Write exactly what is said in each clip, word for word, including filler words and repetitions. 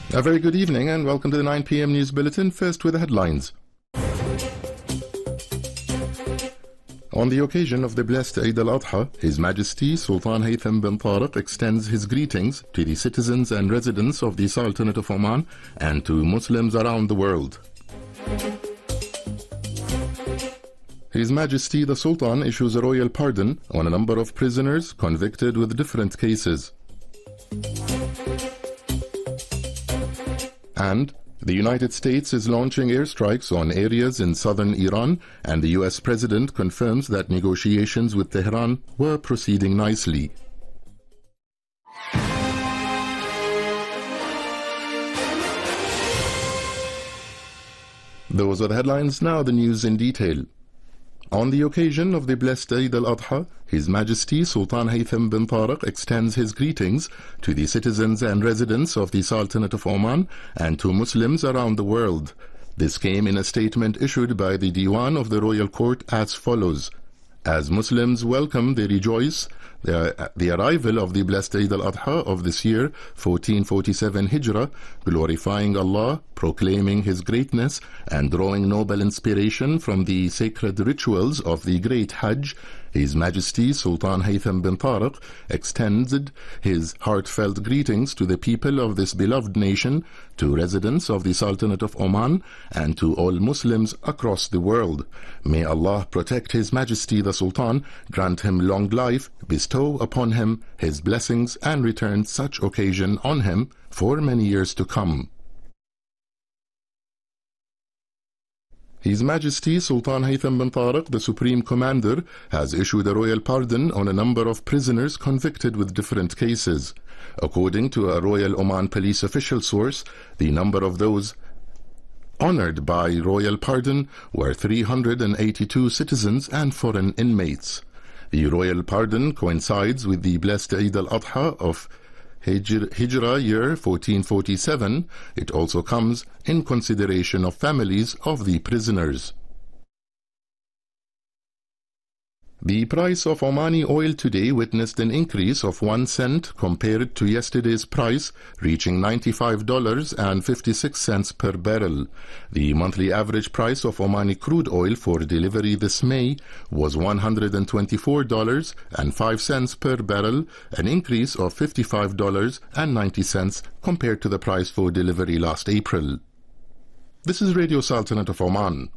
A very good evening and welcome to the nine p m News Bulletin, first with the headlines. On the occasion of the blessed Eid al-Adha, His Majesty Sultan Haytham bin Tariq extends his greetings to the citizens and residents of the Sultanate of Oman and to Muslims around the world. His Majesty the Sultan issues a royal pardon on a number of prisoners convicted with different cases. And the United States is launching airstrikes on areas in southern Iran, and the U S President confirms that negotiations with Tehran were proceeding nicely. Those are the headlines, now the news in detail. On the occasion of the blessed Eid al-Adha, His Majesty Sultan Haytham bin Tariq extends his greetings to the citizens and residents of the Sultanate of Oman and to Muslims around the world. This came in a statement issued by the Diwan of the Royal Court as follows. As Muslims welcome, they rejoice the, the arrival of the blessed Eid al-Adha of this year, fourteen forty-seven Hijrah, glorifying Allah, proclaiming His greatness, and drawing noble inspiration from the sacred rituals of the great Hajj. His Majesty Sultan Haytham bin Tariq extended his heartfelt greetings to the people of this beloved nation, to residents of the Sultanate of Oman, and to all Muslims across the world. May Allah protect His Majesty the Sultan, grant him long life, bestow upon him His blessings, and return such occasion on him for many years to come. His Majesty Sultan Haytham bin Tariq, the Supreme Commander, has issued a royal pardon on a number of prisoners convicted with different cases. According to a Royal Oman police official source, the number of those honored by royal pardon were three hundred eighty-two citizens and foreign inmates. The royal pardon coincides with the blessed Eid al-Adha of Hijrah year fourteen forty-seven. It also comes in consideration of families of the prisoners. The price of Omani oil today witnessed an increase of one cent compared to yesterday's price, reaching ninety-five dollars and fifty-six cents per barrel. The monthly average price of Omani crude oil for delivery this May was one hundred twenty-four dollars and five cents per barrel, an increase of fifty-five dollars and ninety cents compared to the price for delivery last April. This is Radio Sultanate of Oman.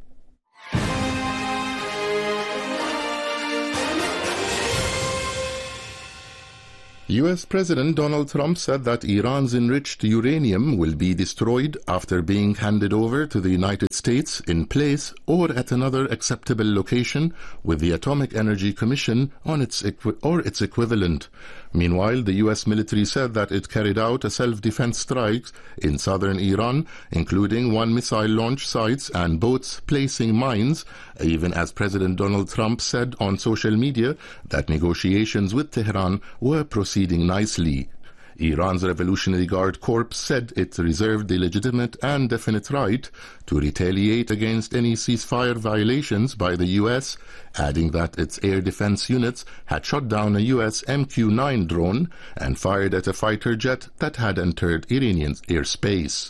U S President Donald Trump said that Iran's enriched uranium will be destroyed after being handed over to the United States in place or at another acceptable location with the Atomic Energy Commission on its equi- or its equivalent. Meanwhile, the U S military said that it carried out a self-defense strike in southern Iran, including one missile launch sites and boats placing mines, even as President Donald Trump said on social media that negotiations with Tehran were proceeding nicely. Iran's Revolutionary Guard Corps said it reserved the legitimate and definite right to retaliate against any ceasefire violations by the U S, adding that its air defense units had shot down a U S M Q nine drone and fired at a fighter jet that had entered Iranian airspace.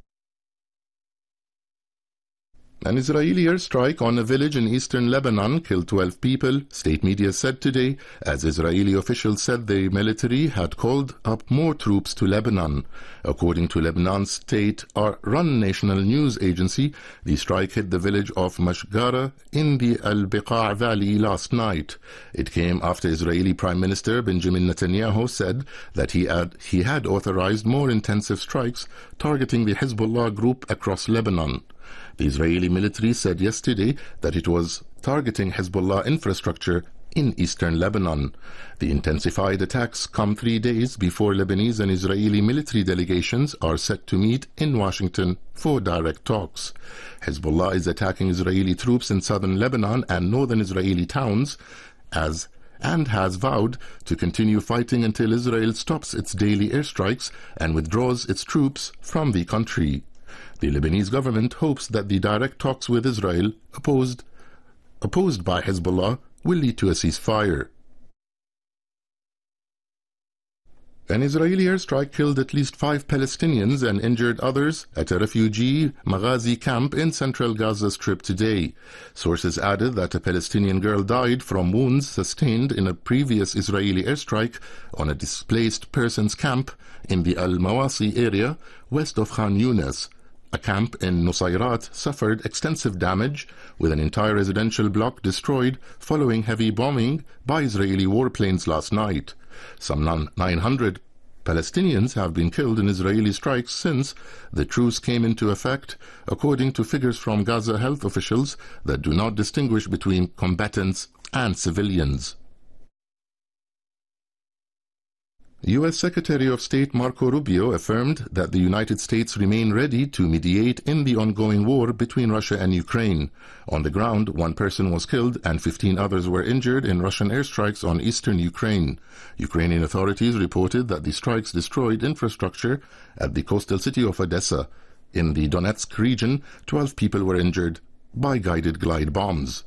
An Israeli airstrike on a village in eastern Lebanon killed twelve people, state media said today, as Israeli officials said the military had called up more troops to Lebanon. According to Lebanon's state-run national news agency, the strike hit the village of Mashgara in the Al-Biqa' Valley last night. It came after Israeli Prime Minister Benjamin Netanyahu said that he had, he had authorized more intensive strikes targeting the Hezbollah group across Lebanon. The Israeli military said yesterday that it was targeting Hezbollah infrastructure in eastern Lebanon. The intensified attacks come three days before Lebanese and Israeli military delegations are set to meet in Washington for direct talks. Hezbollah is attacking Israeli troops in southern Lebanon and northern Israeli towns as and has vowed to continue fighting until Israel stops its daily airstrikes and withdraws its troops from the country. The Lebanese government hopes that the direct talks with Israel, opposed, opposed by Hezbollah, will lead to a ceasefire. An Israeli airstrike killed at least five Palestinians and injured others at a refugee Maghazi camp in central Gaza Strip today. Sources added that a Palestinian girl died from wounds sustained in a previous Israeli airstrike on a displaced persons camp in the Al-Mawasi area west of Khan Yunis. A camp in Nusayrat suffered extensive damage, with an entire residential block destroyed following heavy bombing by Israeli warplanes last night. Some nine hundred Palestinians have been killed in Israeli strikes since the truce came into effect, according to figures from Gaza health officials that do not distinguish between combatants and civilians. U S Secretary of State Marco Rubio affirmed that the United States remain ready to mediate in the ongoing war between Russia and Ukraine. On the ground, one person was killed and fifteen others were injured in Russian airstrikes on eastern Ukraine. Ukrainian authorities reported that the strikes destroyed infrastructure at the coastal city of Odessa. In the Donetsk region, twelve people were injured by guided glide bombs.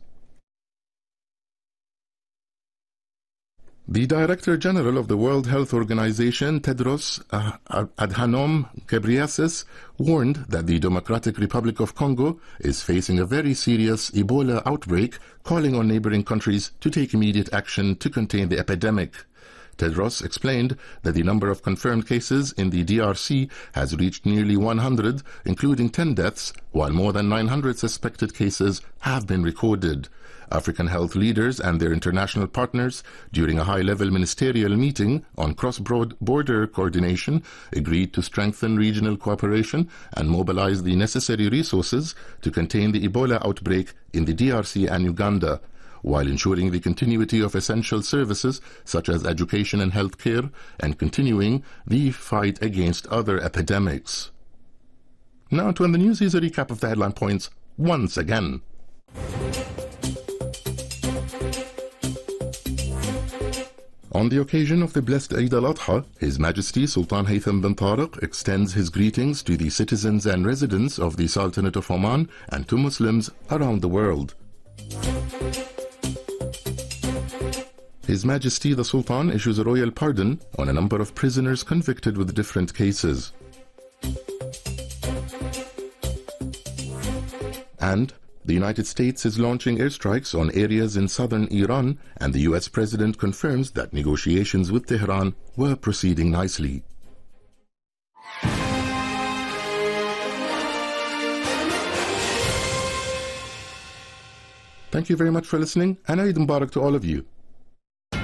The Director General of the World Health Organization, Tedros Adhanom Ghebreyesus, warned that the Democratic Republic of Congo is facing a very serious Ebola outbreak, calling on neighboring countries to take immediate action to contain the epidemic. Tedros explained that the number of confirmed cases in the D R C has reached nearly one hundred, including ten deaths, while more than nine hundred suspected cases have been recorded. African health leaders and their international partners, during a high-level ministerial meeting on cross-border coordination, agreed to strengthen regional cooperation and mobilize the necessary resources to contain the Ebola outbreak in the D R C and Uganda, while ensuring the continuity of essential services such as education and health care, and continuing the fight against other epidemics. Now to end the news, here's a recap of the headline points once again. On the occasion of the blessed Eid al-Adha, His Majesty Sultan Haytham bin Tariq extends his greetings to the citizens and residents of the Sultanate of Oman and to Muslims around the world. His Majesty the Sultan issues a royal pardon on a number of prisoners convicted with different cases. And the United States is launching airstrikes on areas in southern Iran, and the U S President confirms that negotiations with Tehran were proceeding nicely. Thank you very much for listening, and Eid Mubarak to all of you.